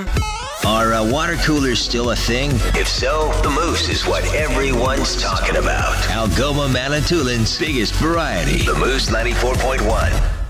Are water coolers still a thing? If so, the Moose is what everyone's talking about. Algoma Manitoulin's biggest variety. The Moose 94.1.